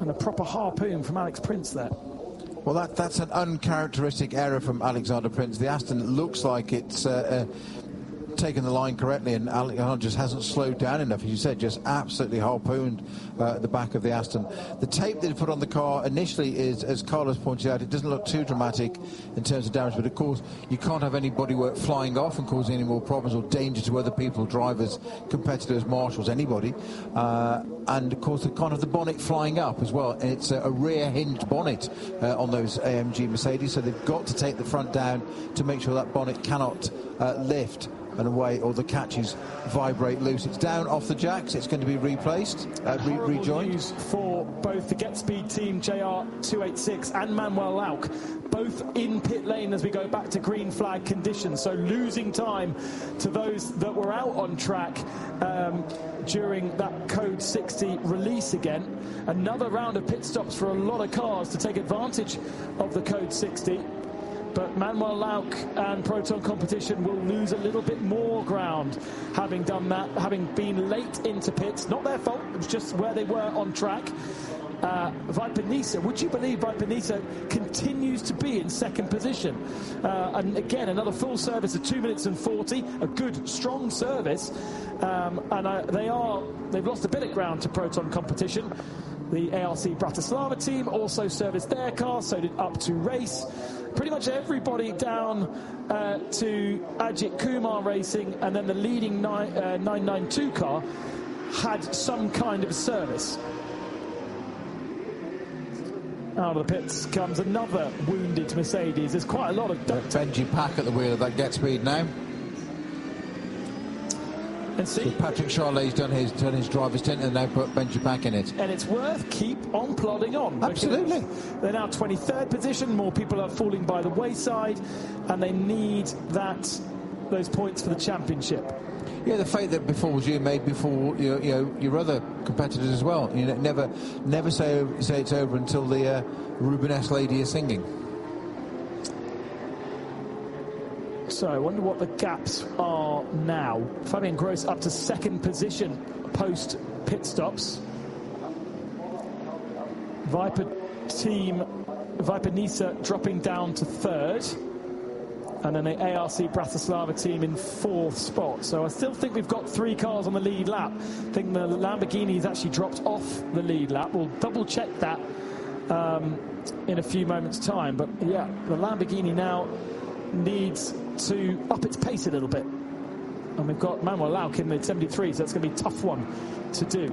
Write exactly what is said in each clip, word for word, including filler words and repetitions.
And a proper harpoon from Alex Prince there. Well, that, that's an uncharacteristic error from Alexander Prince. The Aston looks like it's uh, uh, taken the line correctly, and Alexander just hasn't slowed down enough. As you said, just absolutely harpooned uh, the back of the Aston. The tape that he put on the car initially is, as Carlos pointed out, it doesn't look too dramatic in terms of damage, but of course you can't have any bodywork flying off and causing any more problems or danger to other people, drivers, competitors, marshals, anybody. Uh, and of course they can't have the bonnet flying up as well. It's a, a rear hinged bonnet uh, on those A M G Mercedes, so they've got to take the front down to make sure that bonnet cannot uh, lift and away, or the catches vibrate loose. It's down off the jacks. It's going to be replaced, uh, re rejoined. News for both the Get Speed team, J R two eighty-six, and Manuel Lauk, both in pit lane as we go back to green flag conditions. So losing time to those that were out on track um, during that Code sixty release again. Another round of pit stops for a lot of cars to take advantage of the Code sixty. But Manuel Lauk and Proton Competition will lose a little bit more ground having done that, having been late into pits. Not their fault, it was just where they were on track. Uh, Viper Nisa, would you believe Viper Nisa continues to be in second position? Uh, and again, another full service of two minutes and forty, a good, strong service. Um, and uh, they are, they've lost a bit of ground to Proton Competition. The A R C Bratislava team also serviced their car, so did Up to Race. Pretty much everybody down uh, to Ajit Kumar Racing, and then the leading nine, uh, nine ninety-two car had some kind of service. Out of the pits comes another wounded Mercedes. There's quite a lot of... Benji Pack at the wheel of that Get Speed now. And see, so Patrick Charlet's done his done his driver's tent and now put Benji Pack in it. And it's worth keep on plodding on. Absolutely. They're now twenty-third position. More people are falling by the wayside, and they need that those points for the championship. Yeah, the fate that befalls you made before your, you know, your other competitors as well. You know, never, never say say it's over until the uh, Rubenesque lady is singing. So I wonder what the gaps are now. Fabian Gross up to second position post pit stops. Viper team, Viper Nisa dropping down to third. And then the A R C Bratislava team in fourth spot. So I still think we've got three cars on the lead lap. I think the Lamborghini's actually dropped off the lead lap. We'll double check that um, in a few moments' time. But yeah, the Lamborghini now needs to up its pace a little bit. And we've got Manuel Lauk in the seventy-three, so that's going to be a tough one to do.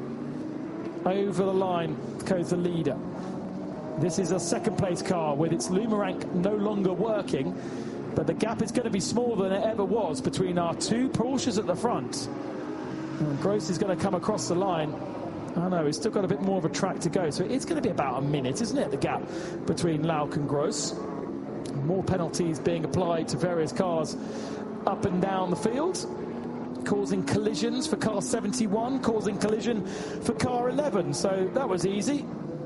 Over the line goes the leader. This is a second place car with its Lumarank no longer working, but the gap is going to be smaller than it ever was between our two Porsches at the front. And Gross is going to come across the line. I know, he's still got a bit more of a track to go, so it's going to be about a minute, isn't it, the gap between Lauk and Gross. More penalties being applied to various cars up and down the field, causing collisions for car seventy-one, causing collision for car eleven, so that was easy.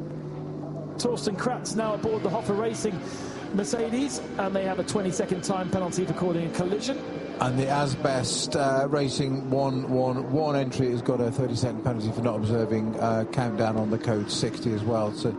Torsten Kratz now aboard the Hoffa Racing Mercedes, and they have a twenty second time penalty for causing a collision. And the Asbest uh, Racing one one one entry has got a thirty second penalty for not observing uh, countdown on the Code sixty as well. So,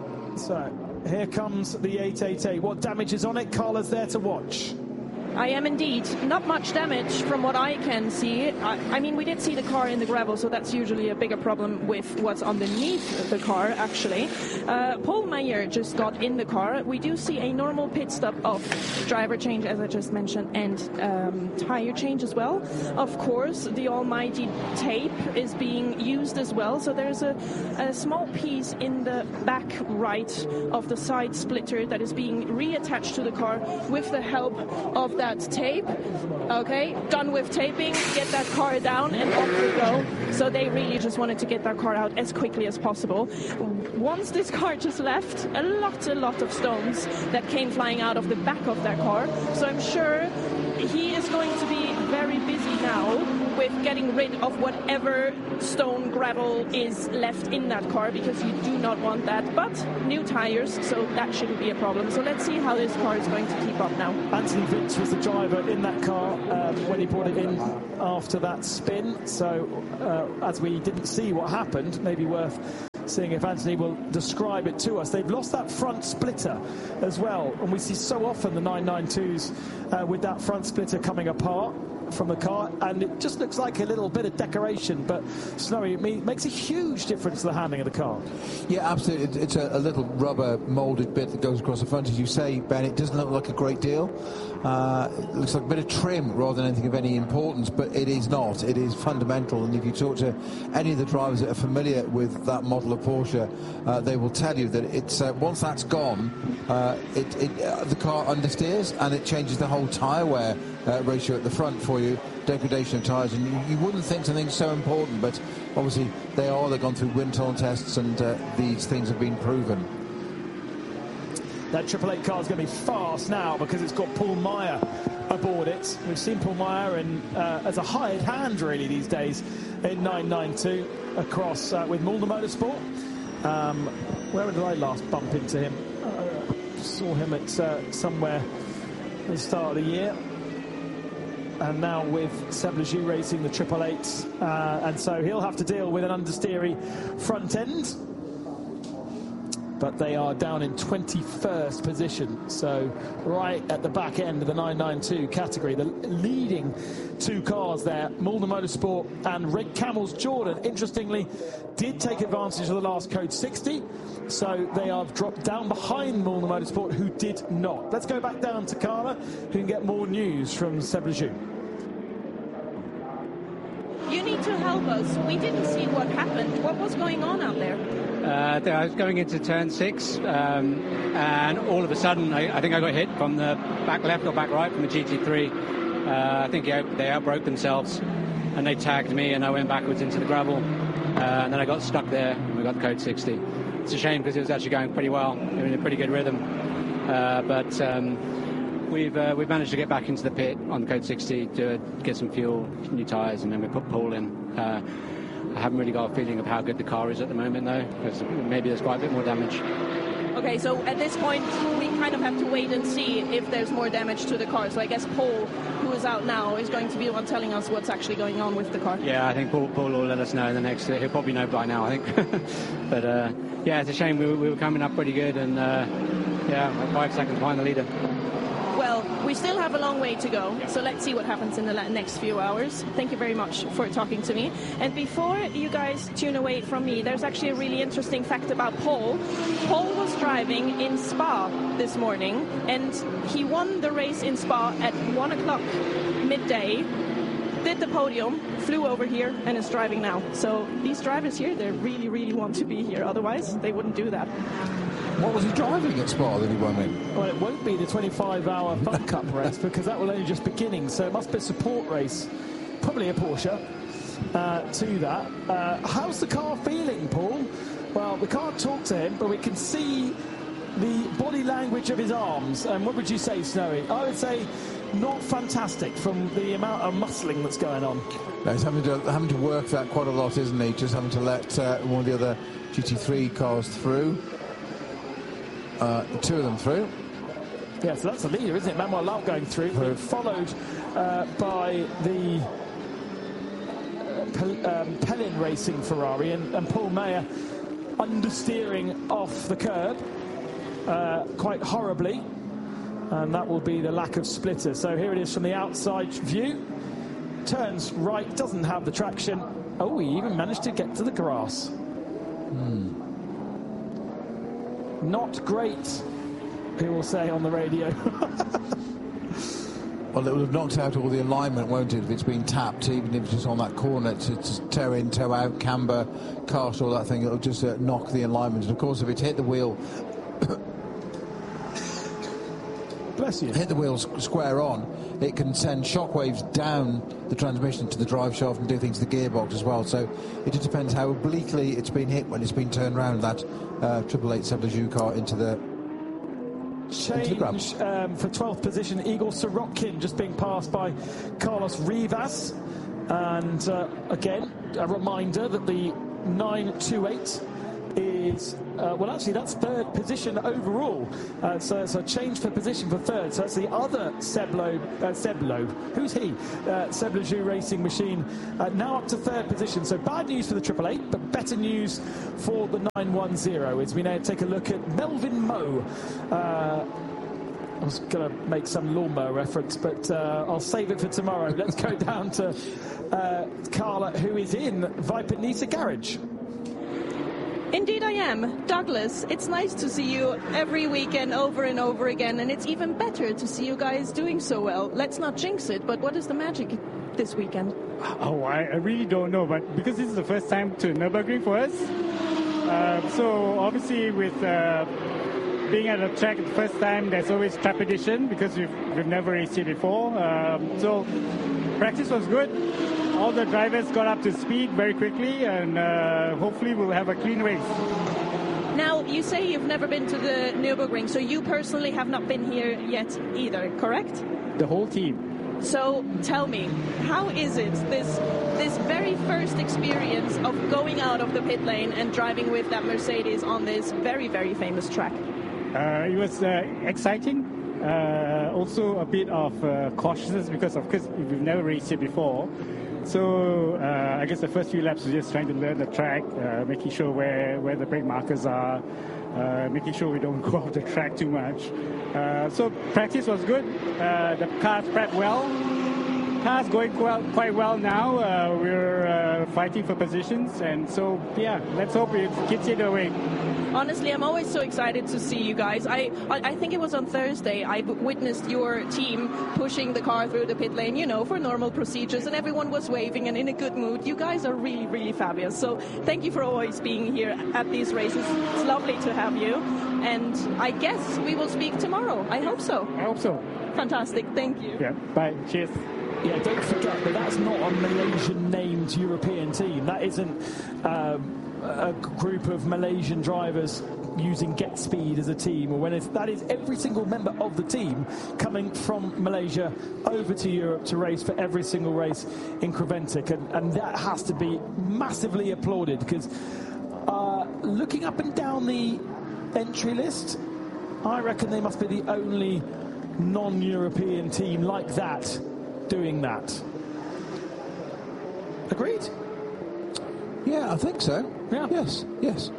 so here comes the eight eighty-eight. What damage is on it? Carla's there to watch. I am indeed. Not much damage from what I can see. I, I mean, we did see the car in the gravel, so that's usually a bigger problem with what's underneath the car, actually. Uh, Paul Meyer just got in the car. We do see a normal pit stop of driver change, as I just mentioned, and um, tire change as well. Of course, the almighty tape is being used as well, so there's a, a small piece in the back right of the side splitter that is being reattached to the car with the help of that tape. Okay, done with taping, get that car down and off we go. So they really just wanted to get that car out as quickly as possible. Once this car just left, a lot, a lot of stones that came flying out of the back of that car. So I'm sure he is going to be very busy now with getting rid of whatever stone gravel is left in that car, because you do not want that. But new tires, so that shouldn't be a problem. So let's see how this car is going to keep up now. Anthony Vince was the driver in that car um, when he brought it in after that spin. So uh, as we didn't see what happened, maybe worth seeing if Anthony will describe it to us. They've lost that front splitter as well, and we see so often the nine ninety-twos uh, with that front splitter coming apart from the car, and it just looks like a little bit of decoration, but Snowy, it makes a huge difference to the handling of the car. Yeah, absolutely. It's a, a little rubber moulded bit that goes across the front, as you say, Ben. It doesn't look like a great deal. Uh, it looks like a bit of trim rather than anything of any importance, but it is not. It is fundamental, and if you talk to any of the drivers that are familiar with that model of Porsche, uh, they will tell you that it's uh, once that's gone, uh, it, it, uh, the car understeers, and it changes the whole tyre wear uh, ratio at the front for you, degradation of tyres, and you, you wouldn't think something so important, but obviously they are. They've gone through wind tunnel tests, and uh, these things have been proven. That Triple Eight car is going to be fast now because it's got Paul Meyer aboard it. We've seen Paul Meyer in, uh, as a hired hand really these days in nine ninety-two across uh, with Mulder Motorsport. Um, where did I last bump into him? Uh, saw him at uh, somewhere at the start of the year. And now with Seb Lejeune racing the Triple Eight, uh, and so he'll have to deal with an understeery front end. But they are down in twenty-first position, so right at the back end of the nine ninety-two category. The leading two cars there, Mulder Motorsport and Red Camels Jordan, interestingly, did take advantage of the last Code sixty, so they have dropped down behind Mulder Motorsport, who did not. Let's go back down to Carla, who can get more news from Seb Lejeune. You need to help us. We didn't see what happened. What was going on out there? Uh, I was going into turn six, um, and all of a sudden, I, I think I got hit from the back left or back right from the G T three. Uh, I think they outbroke themselves, and they tagged me, and I went backwards into the gravel, uh, and then I got stuck there, and we got the Code sixty. It's a shame because it was actually going pretty well, in a pretty good rhythm, uh, but um, we've uh, we've managed to get back into the pit on the Code sixty to get some fuel, new tyres, and then we put Paul in. Uh, I haven't really got a feeling of how good the car is at the moment, though, because maybe there's quite a bit more damage. Okay, so at this point, we kind of have to wait and see if there's more damage to the car. So I guess Paul, who is out now, is going to be the one telling us what's actually going on with the car. Yeah, I think Paul, Paul will let us know in the next... He'll probably know by now, I think. But, uh, yeah, it's a shame. We were, we were coming up pretty good, and, uh, yeah, like five seconds behind the leader. Well, we still have a long way to go, so let's see what happens in the next few hours. Thank you very much for talking to me. And before you guys tune away from me, there's actually a really interesting fact about Paul. Paul was driving in Spa this morning, and he won the race in Spa at one o'clock midday, did the podium, flew over here, and is driving now. So these drivers here, they really, really want to be here. Otherwise, they wouldn't do that. What was he driving at Spa that he won in? Well, it won't be the twenty-five hour Fun Cup race because that will only just beginning, so it must be a support race, probably a Porsche, uh, to that. Uh, how's the car feeling, Paul? Well, we can't talk to him, but we can see the body language of his arms. And what would you say, Snowy? I would say not fantastic from the amount of muscling that's going on. No, he's having to, having to work that quite a lot, isn't he? Just having to let uh, one of the other G T three cars through. Uh, two of them through. Yeah, so that's the leader, isn't it? Manuel Lau going through, through. followed uh, by the uh, Pel um, Pellin Racing Ferrari, and, and Paul Meyer understeering off the curb uh, quite horribly, and that will be the lack of splitter. So here it is from the outside view. Turns right, doesn't have the traction. Oh, he even managed to get to the grass. Hmm. Not great, he will say on the radio. Well, it will have knocked out all the alignment, won't it, if it's been tapped, even if it's just on that corner to, to toe in, toe out, camber, cast, all that thing, it'll just uh, knock the alignment. And of course, if it's hit the wheel... Bless you. Hit the wheels square on, it can send shockwaves down the transmission to the drive shaft and do things to the gearbox as well. So it just depends how obliquely it's been hit when it's been turned around, that uh, Triple Eight Seb Lejeune car into the change um, for twelfth position. Igor Sorokin just being passed by Carlos Rivas, and uh, again a reminder that the nine two eight is is, uh, well, actually, that's third position overall. Uh, so it's a change for position for third. So that's the other Seb Loeb, uh, Seb Loeb, who's he? Uh, Seb Lejeune Racing Machine, uh, now up to third position. So bad news for the Triple Eight, but better news for the nine one zero as we now take a look at Melvin Moe. Uh, I was going to make some lawnmower reference, but uh, I'll save it for tomorrow. Let's go down to uh, Carla, who is in Viper Nisa Garage. Indeed I am. Douglas, it's nice to see you every weekend over and over again, and it's even better to see you guys doing so well. Let's not jinx it, but what is the magic this weekend? Oh, I, I really don't know, but because this is the first time to Nürburgring for us, uh, so obviously with uh, being at a track the first time, there's always trepidation because we've, we've never raced it before. Um, so practice was good. All the drivers got up to speed very quickly, and uh, hopefully we'll have a clean race. Now, you say you've never been to the Nürburgring, so you personally have not been here yet either, correct? The whole team. So tell me, how is it, this this very first experience of going out of the pit lane and driving with that Mercedes on this very, very famous track? Uh, it was uh, exciting, uh, also a bit of uh, cautiousness because of course we've never raced it before. So uh, I guess the first few laps was just trying to learn the track, uh, making sure where, where the brake markers are, uh, making sure we don't go off the track too much. Uh, so practice was good. Uh, the cars prepped well. Cars going well, quite well now. Uh, we're uh, fighting for positions, and so yeah, let's hope it keeps it away. Honestly, I'm always so excited to see you guys. I, I, I think it was on Thursday I witnessed your team pushing the car through the pit lane, you know, for normal procedures, and everyone was waving and in a good mood. You guys are really, really fabulous. So thank you for always being here at these races. It's lovely to have you, and I guess we will speak tomorrow. I hope so. I hope so. Fantastic. Thank you. Yeah. Bye. Cheers. Yeah, don't forget that that's not a Malaysian-named European team. That isn't um, a group of Malaysian drivers using Get Speed as a team, or when it's, that is every single member of the team coming from Malaysia over to Europe to race for every single race in Creventic, and, and that has to be massively applauded because uh, looking up and down the entry list, I reckon they must be the only non-European team like that doing that. Agreed? Yeah, I think so. Yeah. Yes, yes.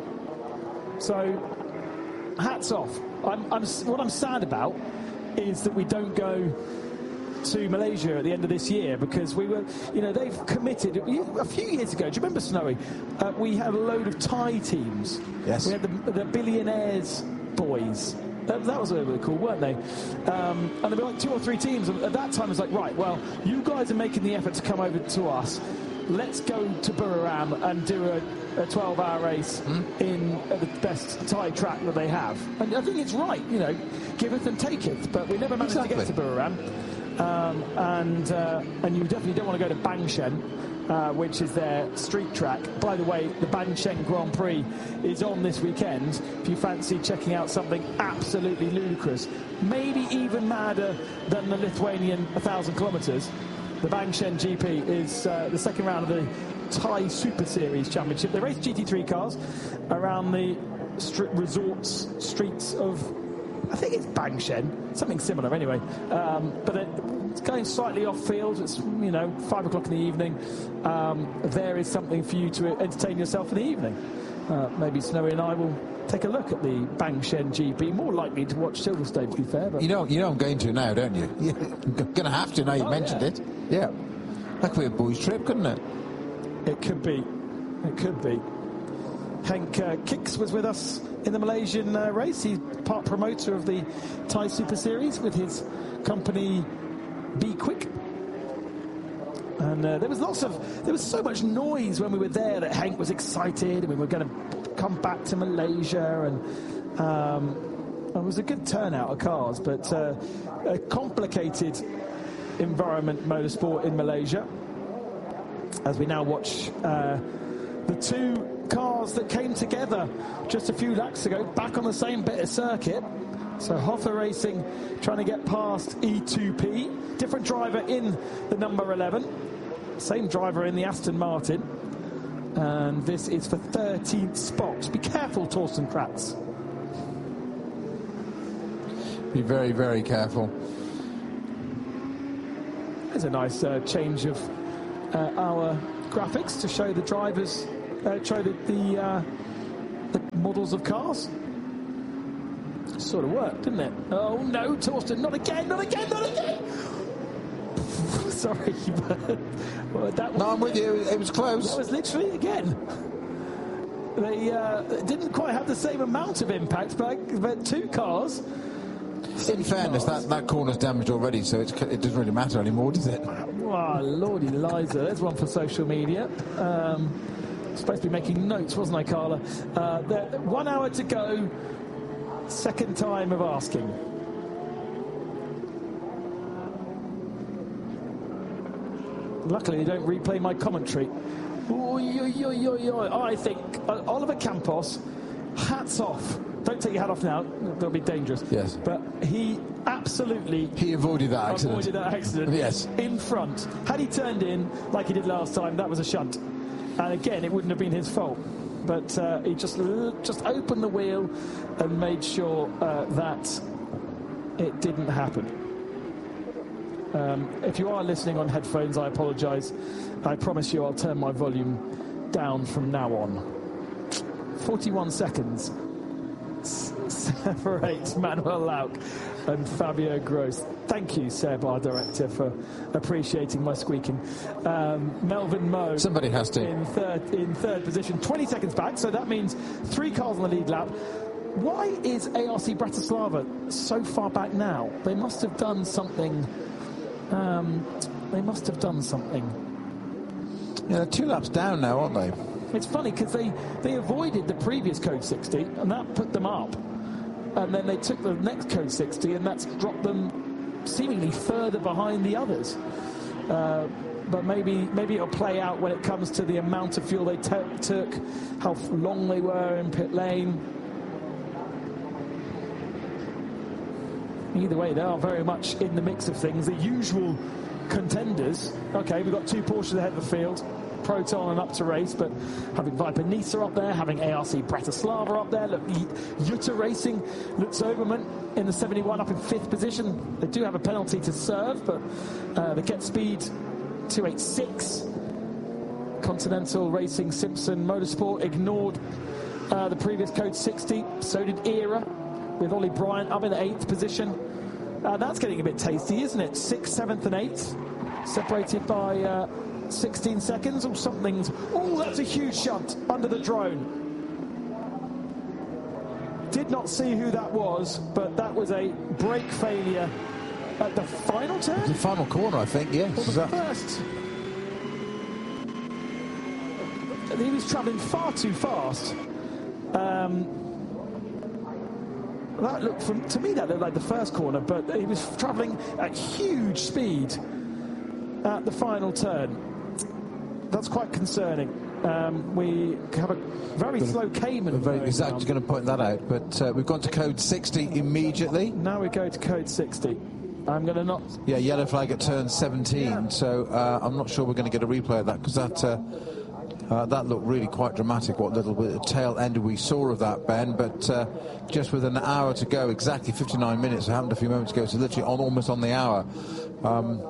So, hats off. I'm, I'm, what I'm sad about is that we don't go to Malaysia at the end of this year because we were, you know, they've committed a few years ago. Do you remember, Snowy? Uh, we had a load of Thai teams. Yes. We had the, the Billionaires boys. That, that was really cool, weren't they? Um, and there were like two or three teams. At that time, it was like, right, well, you guys are making the effort to come over to us. Let's go to Buriram and do a twelve-hour race mm. in uh, the best Thai track that they have. And I think it's right, you know, giveth and taketh. But we never managed exactly. to get to Buriram. Um, and uh, and you definitely don't want to go to Bangshen, uh, which is their street track. By the way, the Bangshen Grand Prix is on this weekend. If you fancy checking out something absolutely ludicrous, maybe even madder than the Lithuanian one thousand kilometres, the Bangshen G P is uh, the second round of the Thai Super Series Championship. They race G T three cars around the st- resorts, streets of, I think it's Bangshen, something similar anyway. Um, but it, it's going slightly off field. It's, you know, five o'clock in the evening. Um, there is something for you to entertain yourself in the evening. Uh, maybe Snowy and I will take a look at the Bangshen G P. More likely to watch Silverstone, to be fair. But you know, you know I'm going to now, don't you? You're going to have to now you've oh, mentioned yeah. it. Yeah. That could be a boys' trip, couldn't it? It could be. It could be. Henk uh, Kicks was with us in the Malaysian uh, race. He's part promoter of the Thai Super Series with his company Be Quick. And uh, there was lots of, there was so much noise when we were there that Henk was excited and we were going to come back to Malaysia, and um, it was a good turnout of cars, but uh, a complicated environment motorsport in Malaysia as we now watch uh, the two cars that came together just a few laps ago back on the same bit of circuit. So Hoffa Racing trying to get past E two P, different driver in the number eleven, same driver in the Aston Martin, and this is for thirteenth spot. Be careful careful, Torsten Kratz. Be very, very careful. There's a nice uh, change of uh, our graphics to show the drivers, uh, show the the, uh, the models of cars. Sort of worked, didn't it? Oh no, Torsten, not again, not again, not again! Sorry, but well, that was, no, I'm with you. It was close. That was literally again. They uh, didn't quite have the same amount of impact, but, but two cars. In fairness, that, that corner's damaged already, so it's, it doesn't really matter anymore, does it? Oh, Lordy Liza, there's one for social media. Um, supposed to be making notes, wasn't I, Carla? Uh, there, one hour to go. Second time of asking. Luckily, they don't replay my commentary. Oy, oy, oy, oy, oy. I think uh, Oliver Campos, hats off. Don't take your hat off now. That'll be dangerous. Yes. But he absolutely... He avoided that accident. Avoided that accident. Yes. In front. Had he turned in like he did last time, that was a shunt. And again, it wouldn't have been his fault. But uh, he just just opened the wheel and made sure uh, that it didn't happen. Um, if you are listening on headphones, I apologise. I promise you I'll turn my volume down from now on. forty-one seconds separate Manuel Lauk and Fabio Gross. Thank you, Seb, our director, for appreciating my squeaking. Um, Melvin Moe. Somebody has to. In third, in third position, twenty seconds back, so that means three cars on the lead lap. Why is A R C Bratislava so far back now? They must have done something. Um, they must have done something. Yeah, they're two laps down now, aren't they? It's funny because they, they avoided the previous Code sixty, and that put them up. And then they took the next Code sixty, and that's dropped them seemingly further behind the others. Uh, but maybe maybe it'll play out when it comes to the amount of fuel they t- took, how long they were in pit lane. Either way, they are very much in the mix of things. The usual contenders. Okay, we've got two Porsches ahead of the field. Proton and up to race, but having Viper Nisa up there, having A R C Bratislava up there. Look, Jutta Racing, Lutz Obermann in the seventy-one up in fifth position. They do have a penalty to serve, but uh, they get speed two eighty-six. Continental Racing Simpson Motorsport ignored uh, the previous Code sixty. So did Era, with Ollie Bryant up in the eighth position. Uh, that's getting a bit tasty, isn't it? Sixth, seventh, and eighth, separated by uh, sixteen seconds or something's. Oh, that's a huge shunt under the drone. Did not see who that was, but that was a brake failure at the final turn. The final corner, I think. Yes. Or the that... first. He was travelling far too fast. Um, that looked, from to me, that looked like the first corner, but he was travelling at huge speed at the final turn. That's quite concerning. Um, we have a very slow Cayman. Very, exactly, going to point that out. But uh, we've gone to Code sixty immediately. Now we go to Code sixty. I'm going to not... Yeah, yellow flag at turn seventeen. Yeah. So uh, I'm not sure we're going to get a replay of that, because that uh, uh, that looked really quite dramatic, what little bit of tail end we saw of that, Ben. But uh, just with an hour to go, exactly fifty-nine minutes, it happened a few moments ago, so literally on almost on the hour. Um,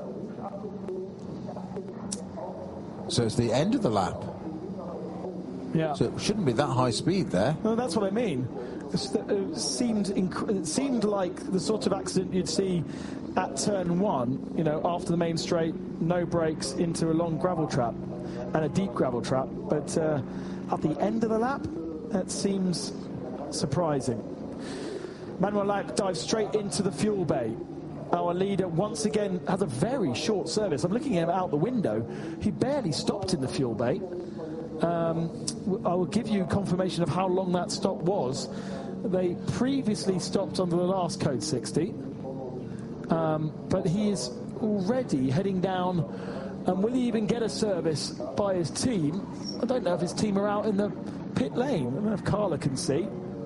So it's the end of the lap. Yeah. So it shouldn't be that high speed there. No, that's what I mean. It seemed inc- it seemed like the sort of accident you'd see at turn one. You know, after the main straight, no brakes into a long gravel trap and a deep gravel trap. But uh, at the end of the lap, that seems surprising. Manuel Lauk dives straight into the fuel bay. Our leader once again has a very short service. I'm looking at him out the window. He barely stopped in the fuel bay. Um, I will give you confirmation of how long that stop was. They previously stopped under the last Code sixty. Um, but he is already heading down. And will he even get a service by his team? I don't know if his team are out in the pit lane. I don't know if Carla can see.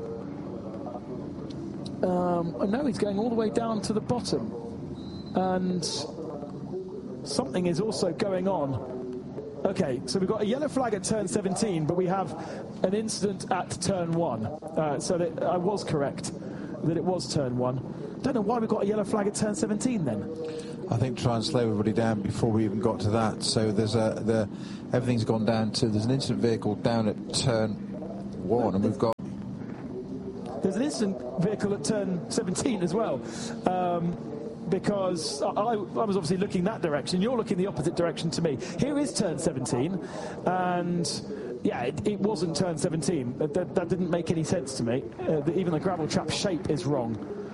Um, I know he's going all the way down to the bottom, and something is also going on Okay, so we've got a yellow flag at turn seventeen, but we have an incident at turn one. Uh, so that I was correct that it was turn one. Don't know why we got a yellow flag at turn seventeen then. I think try and slow everybody down before we even got to that. So there's a the everything's gone down to there's an incident vehicle down at turn one, and we've got there's an incident vehicle at turn seventeen as well. Um, because I, I was obviously looking that direction. You're looking the opposite direction to me. Here is turn seventeen, and yeah, it, it wasn't turn seventeen. That, that, that didn't make any sense to me. Uh, the, even the gravel trap shape is wrong.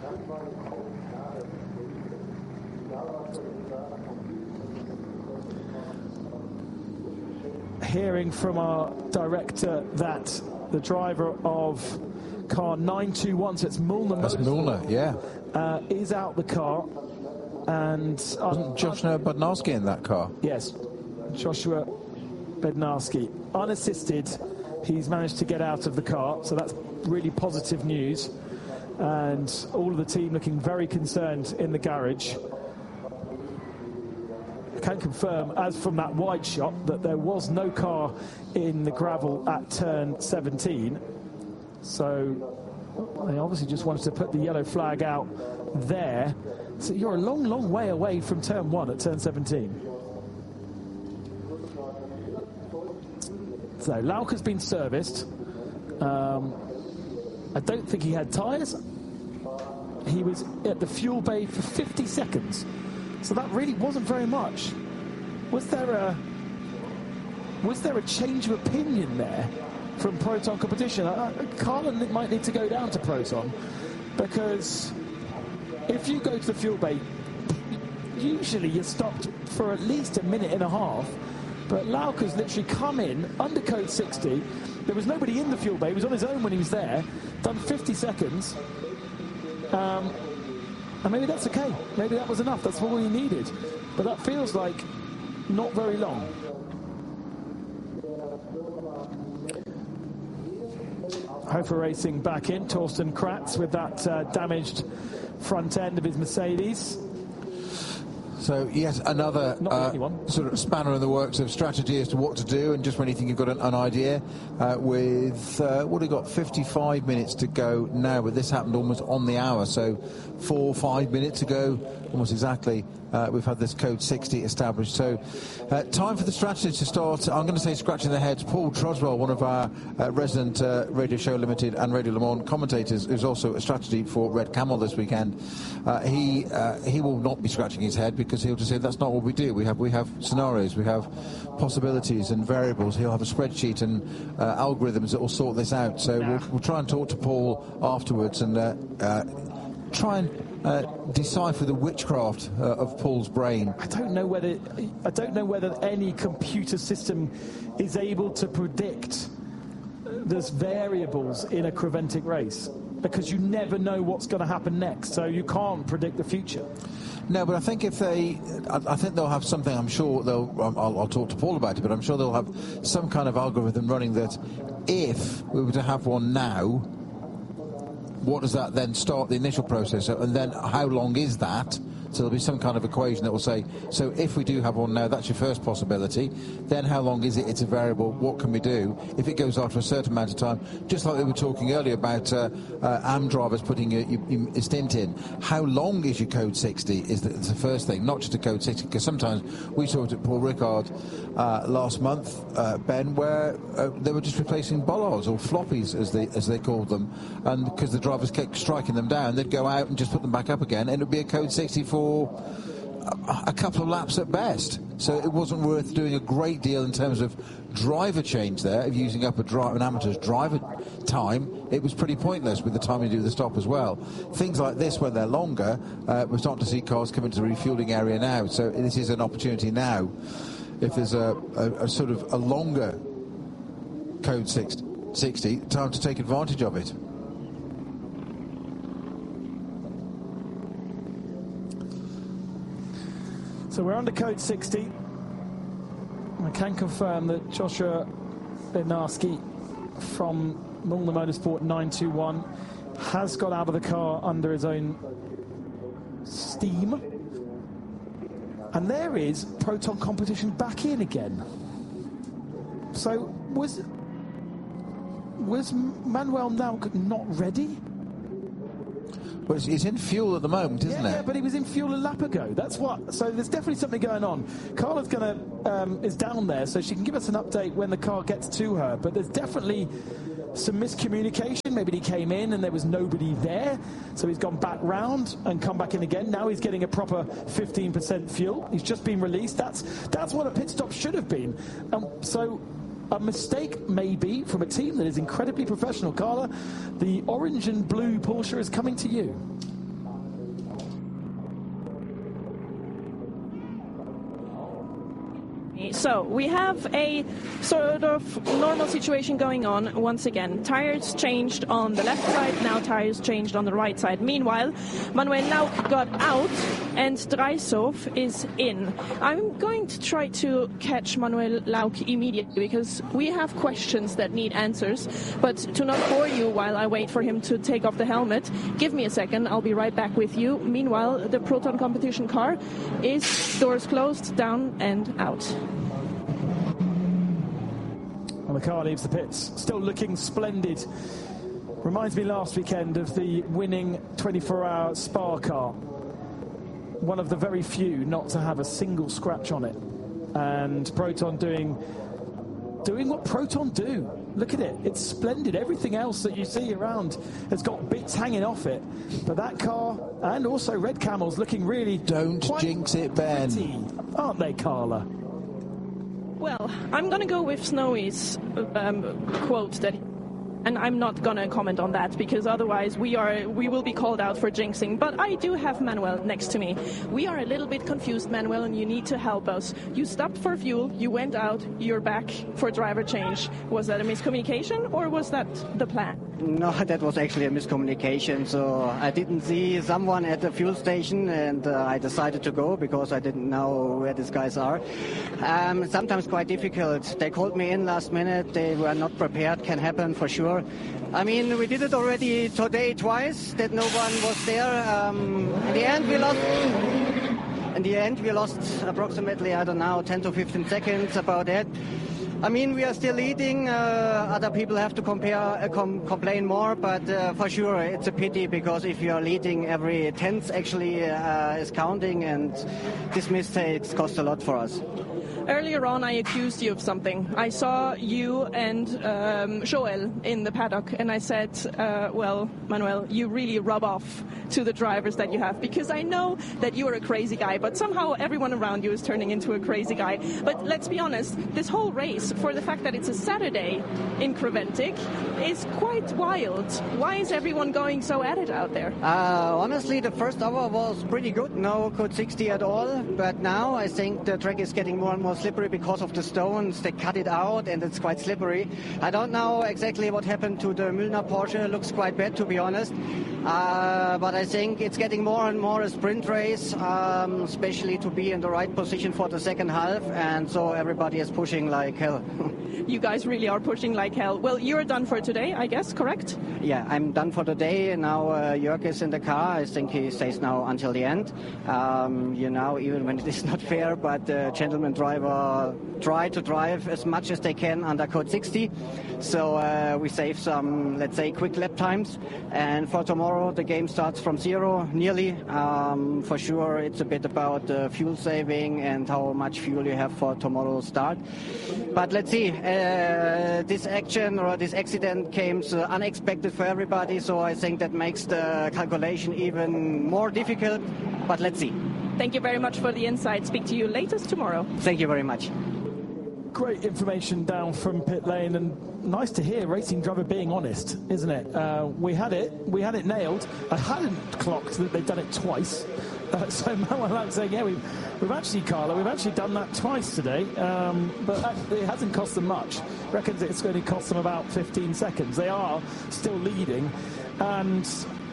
Hearing from our director that the driver of car nine two one, so it's Mulner. That's Mulner, yeah. Uh, is out the car, and wasn't Joshua Bednarski in that car? Yes, Joshua Bednarski, unassisted. He's managed to get out of the car, so that's really positive news. And all of the team looking very concerned in the garage. I can confirm, as from that wide shot, that there was no car in the gravel at turn seventeen. So they obviously just wanted to put the yellow flag out there. So you're a long, long way away from turn one at turn seventeen. So Lauker's been serviced. Um, I don't think he had tyres. He was at the fuel bay for fifty seconds. So that really wasn't very much. Was there a was there a change of opinion there from Proton Competition? Uh, Carlin might need to go down to Proton, because if you go to the fuel bay, usually you're stopped for at least a minute and a half. But Lauker's literally come in under code sixty. There was nobody in the fuel bay. He was on his own when he was there. Done fifty seconds. Um, and maybe that's okay. Maybe that was enough. That's all he needed. But that feels like not very long. Hofer Racing back in. Torsten Kratz with that uh, damaged front end of his Mercedes. So, yes, another uh, sort of spanner in the works of strategy as to what to do, and just when you think you've got an, an idea, uh, with, uh, what have we got, fifty-five minutes to go now, but this happened almost on the hour, so four, five minutes ago, almost exactly, uh, we've had this code sixty established. So, uh, time for the strategy to start. I'm going to say scratching their heads. Paul Troswell, one of our uh, resident uh, Radio Show Limited and Radio Le Mans commentators, who's also a strategy for Red Camel this weekend, uh, he uh, he will not be scratching his head, because he'll just say that's not what we do. We have we have scenarios, we have possibilities and variables. He'll have a spreadsheet and uh, algorithms that will sort this out. So nah. we'll, we'll try and talk to Paul afterwards and uh, uh, try and uh, decipher the witchcraft uh, of Paul's brain. I don't know whether I don't know whether any computer system is able to predict there's variables in a Creventic race, because you never know what's going to happen next, so you can't predict the future. No, but I think if they, I, I think they'll have something. I'm sure they'll. I'll, I'll talk to Paul about it, but I'm sure they'll have some kind of algorithm running that, if we were to have one now, what does that then start the initial process, and then how long is that? So there'll be some kind of equation that will say, so if we do have one now, that's your first possibility. Then how long is it? It's a variable. What can we do? If it goes after a certain amount of time, just like we were talking earlier about uh, uh, A M drivers putting your, your, your stint in. How long is your code sixty is the, is the first thing, not just a code sixty, because sometimes we talked at Paul Ricard uh, last month, uh, Ben, where uh, they were just replacing bollards or floppies, as they as they called them, and because the drivers kept striking them down, they'd go out and just put them back up again, and it would be a code sixty for a couple of laps at best. So it wasn't worth doing a great deal in terms of driver change there, of using up a drive, an amateur's driver time. It was pretty pointless with the time you do the stop as well. Things like this, when they're longer, uh, we're starting to see cars come into the refueling area now. So this is an opportunity now. If there's a, a, a sort of a longer code sixty, time to take advantage of it. So we're under code sixty. I can confirm that Joshua Bednarski from Mulner Motorsport nine two one has got out of the car under his own steam. And there is Proton Competition back in again. So was was Manuel Lauk not ready? Well, he's in fuel at the moment, isn't yeah, it? Yeah, but he was in fuel a lap ago. That's what. So there's definitely something going on. Carla's gonna um, is down there, so she can give us an update when the car gets to her. But there's definitely some miscommunication. Maybe he came in and there was nobody there, so he's gone back round and come back in again. Now he's getting a proper fifteen percent fuel. He's just been released. That's that's what a pit stop should have been. Um, so. A mistake, maybe, from a team that is incredibly professional. Carla, the orange and blue Porsche is coming to you. So we have a sort of normal situation going on once again. Tires changed on the left side, now tires changed on the right side. Meanwhile, Manuel Lauk got out and Dreishoff is in. I'm going to try to catch Manuel Lauk immediately because we have questions that need answers. But to not bore you while I wait for him to take off the helmet, give me a second, I'll be right back with you. Meanwhile, the Proton competition car is doors closed, down and out. Well, the car leaves the pits, still looking splendid. Reminds me last weekend of the winning twenty-four hour Spa car. One of the very few not to have a single scratch on it. And Proton doing, doing what Proton do. Look at it, it's splendid. Everything else that you see around has got bits hanging off it. But that car, and also Red Camels, looking really... Don't jinx it, Ben. Pretty, aren't they, Carla? Well, I'm going to go with Snowy's um, quote that, and I'm not going to comment on that because otherwise we are we will be called out for jinxing. But I do have Manuel next to me. We are a little bit confused, Manuel, and you need to help us. You stopped for fuel, you went out, you're back for driver change. Was that a miscommunication or was that the plan? No, that was actually a miscommunication. So I didn't see someone at the fuel station and uh, I decided to go because I didn't know where these guys are. Um, sometimes quite difficult. They called me in last minute. They were not prepared. Can happen for sure. I mean, we did it already today twice that no one was there. Um, in the end, we lost... In the end, we lost approximately, I don't know, ten to fifteen seconds, about that. I mean, we are still leading. Uh, other people have to compare, uh, com- complain more, but uh, for sure it's a pity because if you are leading, every tenth actually uh, is counting, and this mistakes cost a lot for us. Earlier on, I accused you of something. I saw you and um, Joel in the paddock, and I said, uh, well, Manuel, you really rub off to the drivers that you have, because I know that you are a crazy guy, but somehow everyone around you is turning into a crazy guy. But let's be honest, this whole race, for the fact that it's a Saturday in Creventic, is quite wild. Why is everyone going so at it out there? Uh, honestly, the first hour was pretty good, no code sixty at all, but now I think the track is getting more and more slippery because of the stones. They cut it out and it's quite slippery. I don't know exactly what happened to the Müllner Porsche. It looks quite bad, to be honest. Uh, but I think it's getting more and more a sprint race, um, especially to be in the right position for the second half. And so everybody is pushing like hell. You guys really are pushing like hell. Well, you're done for today, I guess, correct? Yeah, I'm done for today. Now uh, Jörg is in the car. I think he stays now until the end. Um, you know, even when it is not fair, but the gentleman driver try to drive as much as they can under code sixty. So uh, we save some, let's say, quick lap times. And for tomorrow, the game starts from zero, nearly. Um, for sure, it's a bit about uh, fuel saving and how much fuel you have for tomorrow's start. But let's see. Uh, this action or this accident came uh, unexpected for everybody, so I think that makes the calculation even more difficult. But let's see. Thank you very much for the insight. Speak to you latest tomorrow. Thank you very much. Great information down from pit lane, and nice to hear racing driver being honest, isn't it? Uh, we had it, we had it nailed. I hadn't clocked that they'd done it twice. Uh, so Manuel Lauk saying, yeah, we've, we've actually, Carla, we've actually done that twice today, um, but actually it hasn't cost them much. Reckons it's going to cost them about fifteen seconds. They are still leading, and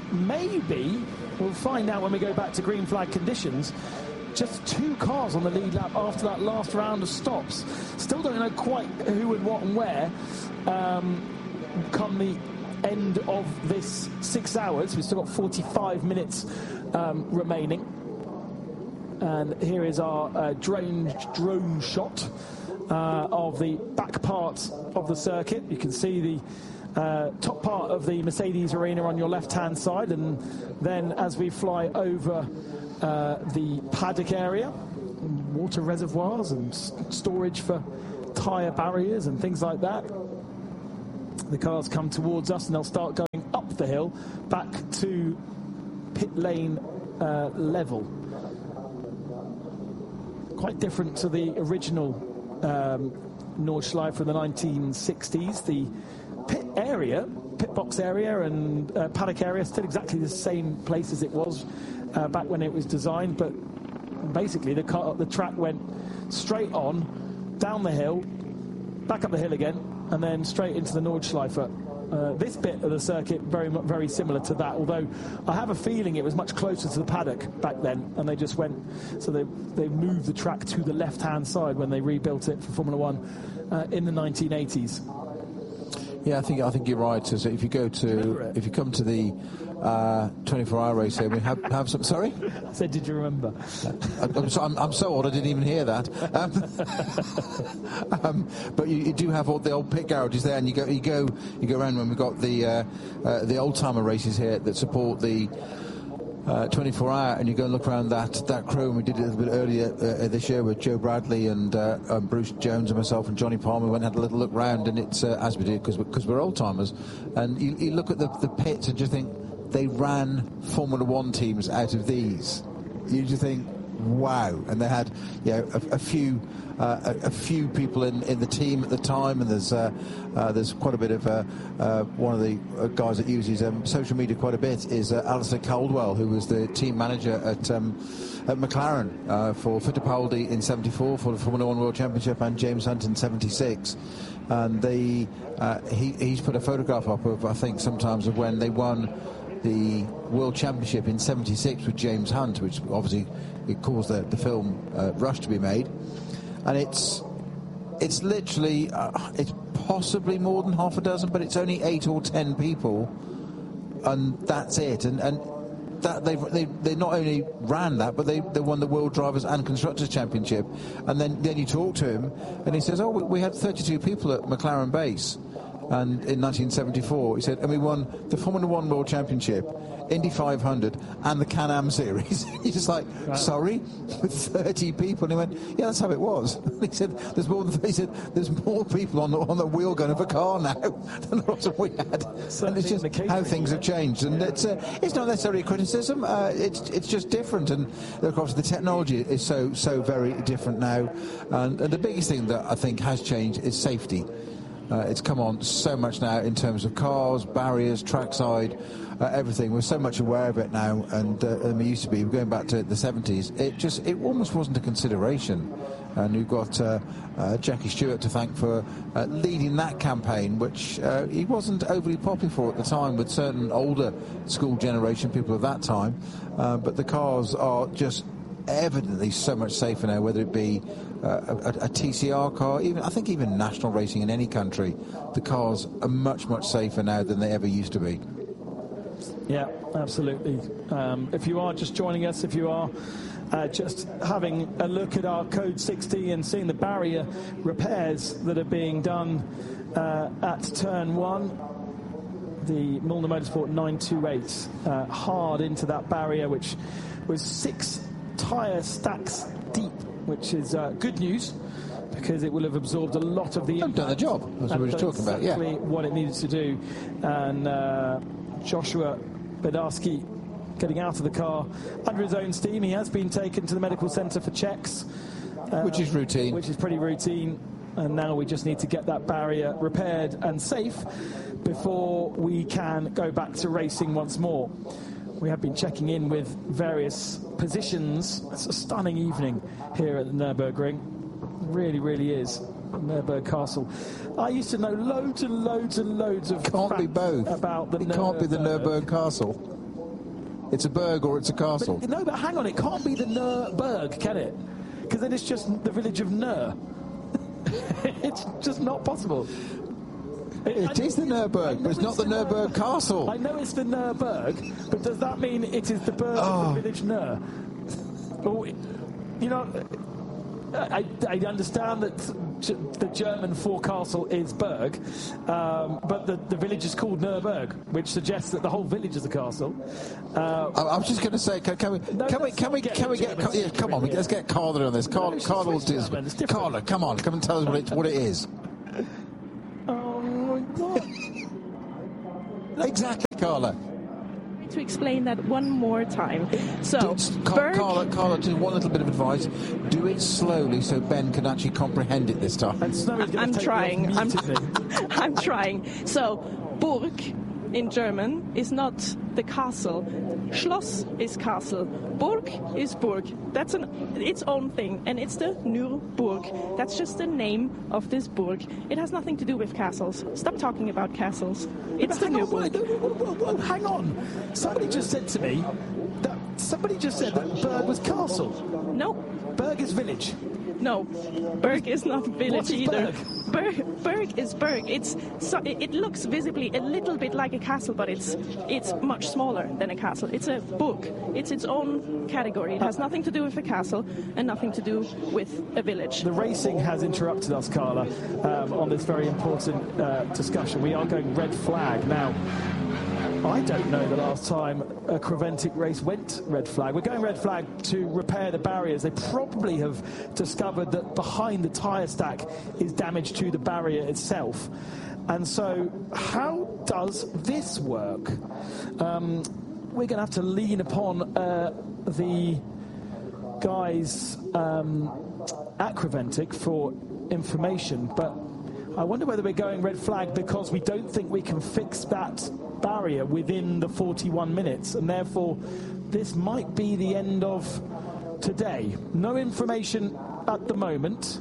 maybe we'll find out when we go back to green flag conditions. Just two cars on the lead lap after that last round of stops. Still don't know quite who and what and where. Um, come the end of this six hours, we've still got forty-five minutes um, remaining. And here is our uh, drone drone shot uh, of the back part of the circuit. You can see the Uh, top part of the Mercedes arena on your left-hand side, and then as we fly over uh, the paddock area, water reservoirs and s- storage for tyre barriers and things like that, the cars come towards us and they'll start going up the hill back to pit lane uh, level. Quite different to the original um, Nordschleife from the nineteen sixties. The pit area, pit box area and uh, paddock area, still exactly the same place as it was uh, back when it was designed, but basically the car, the track went straight on, down the hill, back up the hill again, and then straight into the Nordschleife. Uh, this bit of the circuit very very similar to that, although I have a feeling it was much closer to the paddock back then, and they just went, so they they moved the track to the left-hand side when they rebuilt it for Formula One uh, in the nineteen eighties. Yeah, I think I think you're right. So if you go to, if you come to the uh, twenty-four hour race here, we have have some. Sorry, I said, did you remember? I'm so, I'm, I'm so old, I didn't even hear that. Um, um, but you, you do have all the old pit garages there, and you go you go you go around when we've got the uh, uh, the old timer races here that support the Uh, twenty-four hour, and you go and look around that that crew, and we did it a little bit earlier uh, this year with Joe Bradley and uh, um, Bruce Jones and myself and Johnny Palmer. We went and had a little look round, and it's uh, as we do because we're, we're old timers, and you, you look at the, the pits and just think they ran Formula One teams out of these. You just think, wow. And they had, you know, a, a few uh, a, a few people in, in the team at the time, and there's uh, uh, there's quite a bit of uh, uh, one of the guys that uses um, social media quite a bit is uh, Alistair Caldwell, who was the team manager at um, at McLaren uh, for Fittipaldi in seventy-four for the Formula One World Championship, and James Hunt in seventy-six. And they uh, he he's put a photograph up of, I think, sometimes of when they won the World Championship in seventy-six with James Hunt, which obviously it caused the, the film uh, Rush to be made. And it's it's literally uh, it's possibly more than half a dozen, but it's only eight or ten people, and that's it. And and that they they they not only ran that, but they, they won the World Drivers and Constructors Championship. And then then you talk to him, and he says, "Oh, we, we had thirty-two people at McLaren base." And in nineteen seventy-four, he said, and we won the Formula One World Championship, Indy five hundred, and the Can-Am Series. He's just like, wow. Sorry, with thirty people. And he went, yeah, that's how it was. And he said, there's more than he said, there's more people on the on the wheel gun of a car now than there was we had. And it's just how things have changed. And it's uh, it's not necessarily a criticism. Uh, it's it's just different. And of course, the technology is so so very different now. And, and the biggest thing that I think has changed is safety. Uh, it's come on so much now in terms of cars, barriers, trackside, uh, everything. We're so much aware of it now, and uh, than we used to be. We're going back to the seventies. It just, it almost wasn't a consideration. And we've got uh, uh, Jackie Stewart to thank for uh, leading that campaign, which uh, he wasn't overly popular for at the time with certain older school generation people of that time. Uh, but the cars are just evidently so much safer now, whether it be uh, a, a T C R car, even I think even national racing in any country, the cars are much much safer now than they ever used to be. Yeah, absolutely. Um, if you are just joining us, if you are uh, just having a look at our Code sixty and seeing the barrier repairs that are being done uh, at turn one, the Milner Motorsport nine two eight uh, hard into that barrier, which was six tyre stacks deep, which is uh, good news because it will have absorbed a lot of the impact. Done the job, as we were just talking about, yeah. Exactly what it needed to do. And uh, Joshua Bedarski getting out of the car under his own steam. He has been taken to the medical centre for checks. Uh, which is routine. Which is pretty routine. And now we just need to get that barrier repaired and safe before we can go back to racing once more. We have been checking in with various positions. It's a stunning evening here at the Nürburgring. It really, really is. Nürburg Castle. I used to know loads and loads and loads of can't be both. About the it Nürburg. Can't be the Nürburg Castle. It's a berg or it's a castle. But, no, but hang on, it can't be the Nürburg, can it? Because then it's just the village of Nür. It's just not possible. It is the Nürburg, but it's not the Nürburg Castle. I know it's the Nürburg, but does that mean it is the Berg oh. of the village Nür? Well, you know, I, I understand that the German for castle is Berg, um, but the, the village is called Nürburg, which suggests that the whole village is a castle. Uh, I, I was just going to say, can, can we, no, can we, can we, can we get, can, yeah, come on, yeah. let's get Carla on this. Carla, Carla will do this. Carla, come on, come and tell us what it, what it is. Oh my God! Exactly, Carla. To explain that one more time. So, Car- Carla, Carla, just one little bit of advice. Do it slowly so Ben can actually comprehend it this time. And Snowy's I'm take trying. I'm, I'm, I'm trying. So, Burg in German is not the castle. Schloss is castle. Burg is Burg. That's an its own thing, and it's the Nürburg. That's just the name of this Burg. It has nothing to do with castles. Stop talking about castles. It's the Nürburg. On, hang on. Somebody just said to me that somebody just said that Berg was castle. No. Berg is village. No, Berg is not village What is either. Berg? Berg, Berg is Berg. It's so it, it looks visibly a little bit like a castle, but it's it's much smaller than a castle. It's a Burg. It's its own category. It has nothing to do with a castle and nothing to do with a village. The racing has interrupted us, Carla, um, on this very important uh, discussion. We are going red flag now. I don't know the last time a Creventic race went red flag. We're going red flag to repair the barriers. They probably have discovered that behind the tyre stack is damage to the barrier itself. And so how does this work? Um, we're going to have to lean upon uh, the guys um, at Creventic for information, but I wonder whether we're going red flag because we don't think we can fix that barrier within the forty-one minutes, and therefore this might be the end of today. No information at the moment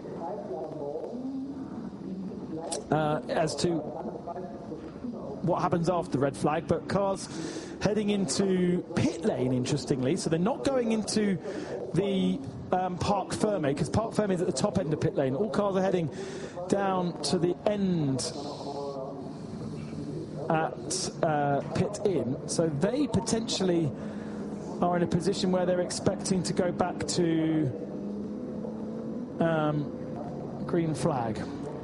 uh, as to what happens after red flag, but cars heading into pit lane, interestingly, so they're not going into the um, Parc Fermé, because Parc Fermé is at the top end of pit lane. All cars are heading down to the end at uh, pit in, so they potentially are in a position where they're expecting to go back to um, green flag.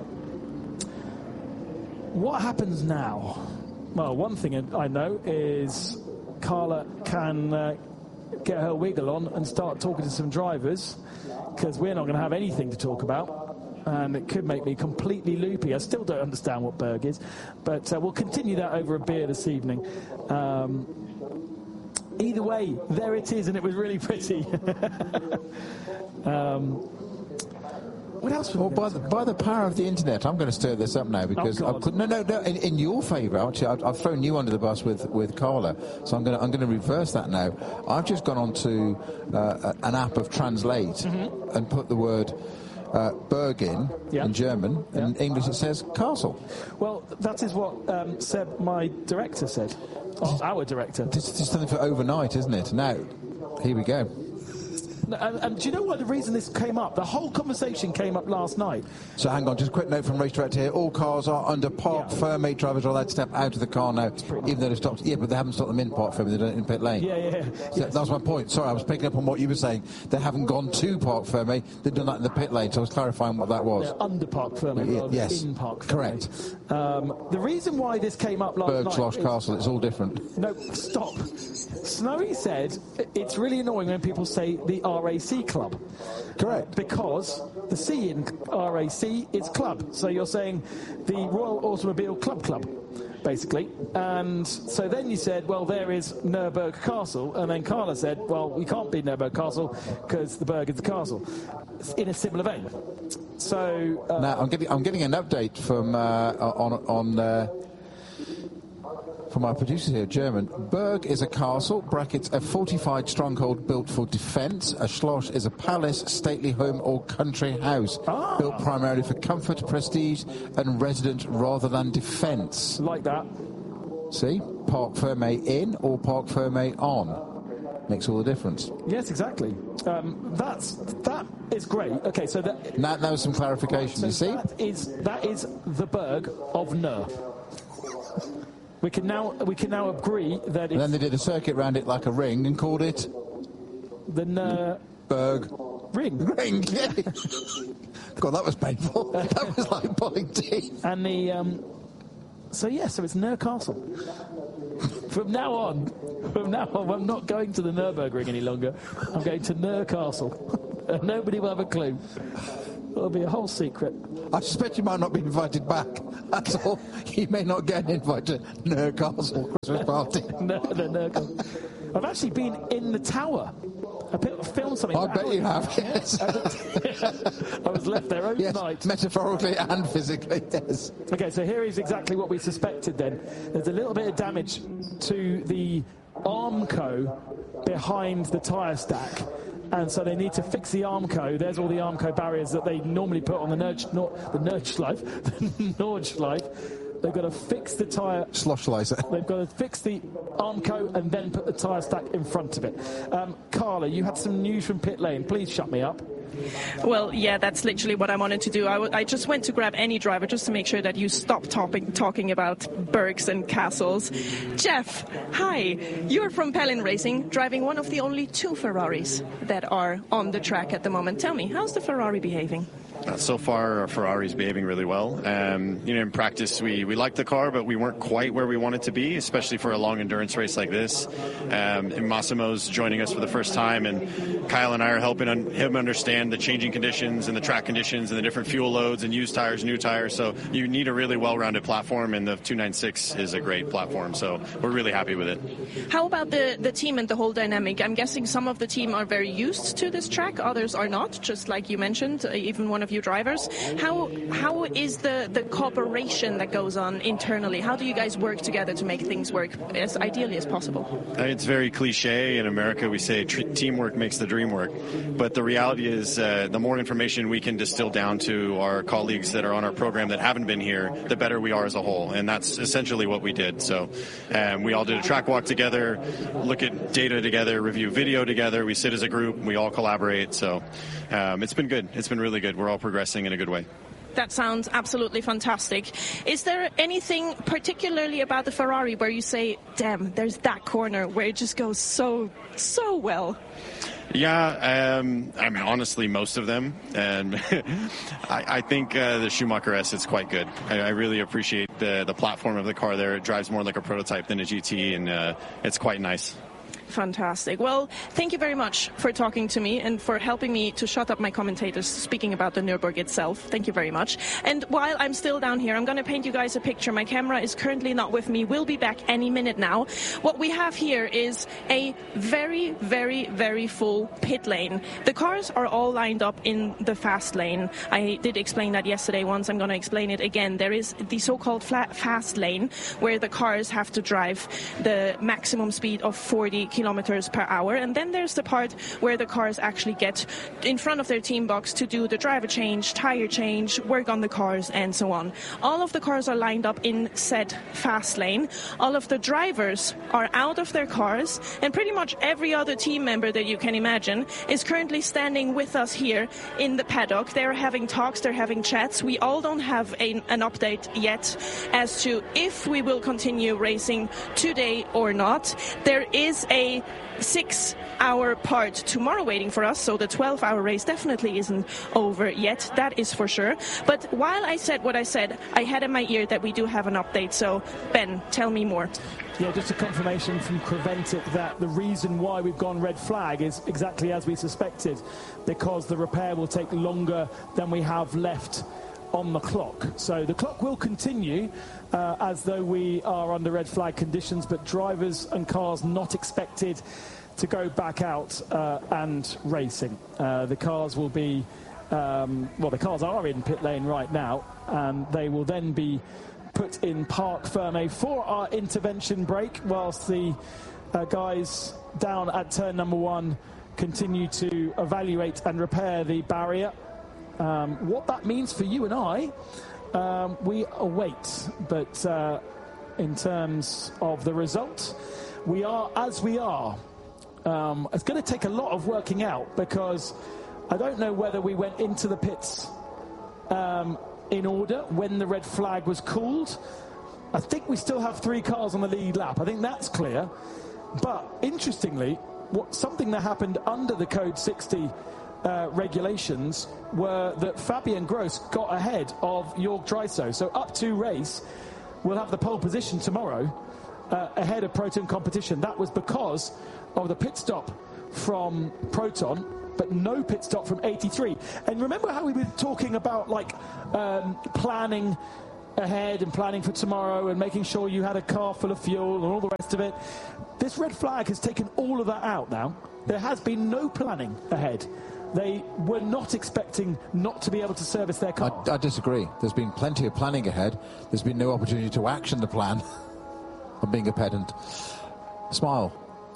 What happens now? Well, one thing I know is Carla can uh, get her wiggle on and start talking to some drivers, because we're not going to have anything to talk about. And it could make me completely loopy. I still don't understand what Berg is, but uh, we'll continue that over a beer this evening. Um, either way, there it is, and it was really pretty. um, what else? Well, by the, by the power of the internet, I'm going to stir this up now because oh, I could, no, no, no. In, in your favour, actually, I've, I've thrown you under the bus with, with Carla, so I'm going to I'm going to reverse that now. I've just gone on to uh, an app of Translate mm-hmm. and put the word Uh, Berg in, yeah. in German, yeah. in English it says castle. Well, that is what um, Seb, my director, said. Oh, our director. This is something for overnight, isn't it? Now, here we go. And, and do you know what the reason this came up? The whole conversation came up last night. So hang on, just a quick note from Race Director here. All cars are under Parc yeah. Fermé. Drivers are allowed to step out of the car now, even though they've stopped. Yeah, but they haven't stopped them in Parc Fermé. They're done it in pit lane. Yeah, yeah, yeah. So yes. That was my point. Sorry, I was picking up on what you were saying. They haven't gone to Parc Fermé. They've done that in the pit lane. So I was clarifying what that was. They're under Parc Fermé, yeah, rather yes. in Parc Fermé. Correct. Um, the reason why this came up last Berg, night... Schloss, Castle, it's all different. No, stop. Snowy said it's really annoying when people say the R A C club. Correct. Because the C in R A C is club. So you're saying the Royal Automobile Club Club, basically. And so then you said, well, there is Nürburg Castle. And then Carla said, well, we can't be Nürburg Castle because the Berg is the castle. In a similar vein. So... Uh, now, I'm getting, I'm getting an update from uh, on... on uh, from our producer here, German. Berg is a castle, brackets, a fortified stronghold built for defence. A Schloss is a palace, stately home or country house, ah. built primarily for comfort, prestige and residence rather than defence. Like that. See? Parc Fermé in or Parc Fermé on. Makes all the difference. Yes, exactly. Um, that's that is great. Okay, so that... Now, that was some clarification, so you see? That is, that is the Berg of Nür. We can now we can now agree that. It's And then they did a circuit round it like a ring and called it the Nür Berg ring. Ring, yeah. God, that was painful. That was like pulling teeth. And the... Um, so, yeah, so it's Newcastle. From now on, from now on, I'm not going to the Nürburgring any longer. I'm going to Newcastle. And nobody will have a clue. It'll be a whole secret. I suspect you might not be invited back. That's all. You may not get an invite to Newcastle Christmas party. No, no, Newcastle. I've actually been in the tower. I filmed something. I bet you have, yes. I was left there overnight. Yes, metaphorically and physically, yes. Okay, so here is exactly what we suspected then. There's a little bit of damage to the Armco behind the tyre stack. And so they need to fix the Armco. There's all the Armco barriers that they normally put on the Nurg, Nor, the Nordschleife, the Nordschleife. They've got to fix the tyre... Schlossschleife. They've got to fix the Armco and then put the tyre stack in front of it. Um, Carla, you had some news from pit lane. Please shut me up. Well, yeah, that's literally what I wanted to do. I, w- I just went to grab any driver just to make sure that you stop topping, talking about Bergs and castles. Jeff, hi. You're from Pelin Racing, driving one of the only two Ferraris that are on the track at the moment. Tell me, how's the Ferrari behaving? Uh, so far, our Ferrari's behaving really well. Um, you know, in practice, we, we liked the car, but we weren't quite where we wanted to be, especially for a long endurance race like this. Um, and Massimo's joining us for the first time, and Kyle and I are helping un- him understand the changing conditions and the track conditions and the different fuel loads and used tires, new tires. So you need a really well-rounded platform, and the two ninety-six is a great platform. So we're really happy with it. How about the, the team and the whole dynamic? I'm guessing some of the team are very used to this track, others are not, just like you mentioned, uh, even one of you drivers. How how is the, the cooperation that goes on internally? How do you guys work together to make things work as ideally as possible? It's very cliche. In America, we say tr- teamwork makes the dream work. But the reality is uh, the more information we can distill down to our colleagues that are on our program that haven't been here, the better we are as a whole. And that's essentially what we did. So um, we all did a track walk together, look at data together, review video together. We sit as a group. We all collaborate. So um, it's been good. It's been really good. We're all progressing in a good way. That sounds absolutely fantastic. Is there anything particularly about the Ferrari where you say, damn, there's that corner where it just goes so, so well? Yeah, um, I mean, honestly, most of them. And I, I think uh, the Schumacher S is quite good. I, I really appreciate the, the platform of the car there. It drives more like a prototype than a G T, and uh, it's quite nice. Fantastic. Well, thank you very much for talking to me and for helping me to shut up my commentators speaking about the Nürburgring itself. Thank you very much. And while I'm still down here, I'm going to paint you guys a picture. My camera is currently not with me. We'll be back any minute now. What we have here is a very, very, very full pit lane. The cars are all lined up in the fast lane. I did explain that yesterday once. I'm going to explain it again. There is the so-called flat fast lane where the cars have to drive the maximum speed of forty kilometers per hour, and then there's the part where the cars actually get in front of their team box to do the driver change, tire change, work on the cars, and so on. All of the cars are lined up in said fast lane. All of the drivers are out of their cars, and pretty much every other team member that you can imagine is currently standing with us here in the paddock. They're having talks, they're having chats. We all don't have a, an update yet as to if we will continue racing today or not. There is a six-hour part tomorrow waiting for us, so the twelve-hour race definitely isn't over yet, that is for sure. But while I said what I said, I had in my ear that we do have an update, so Ben, tell me more. Yeah, just a confirmation from Creventic that the reason why we've gone red flag is exactly as we suspected, because the repair will take longer than we have left on the clock. So the clock will continue uh, as though we are under red flag conditions, but drivers and cars not expected to go back out uh, and racing. Uh, the cars will be, um, well, the cars are in pit lane right now, and they will then be put in parc fermé for our intervention break, whilst the uh, guys down at turn number one continue to evaluate and repair the barrier. Um, what that means for you and I, um, we await. But uh, in terms of the result, we are as we are. Um, it's going to take a lot of working out, because I don't know whether we went into the pits um, in order when the red flag was called. I think we still have three cars on the lead lap. I think that's clear. But interestingly, what, something that happened under the code sixty uh, regulations were that Fabian Gross got ahead of Jörg Dreiso. So up to race, we'll have the pole position tomorrow uh, ahead of Proton competition. That was because of the pit stop from Proton, but no pit stop from eighty-three. And remember how we were talking about like um, planning ahead and planning for tomorrow and making sure you had a car full of fuel and all the rest of it? This red flag has taken all of that out now. There has been no planning ahead. They were not expecting not to be able to service their car. I, I disagree. There's been plenty of planning ahead. There's been no opportunity to action the plan. I'm being a pedant. Smile.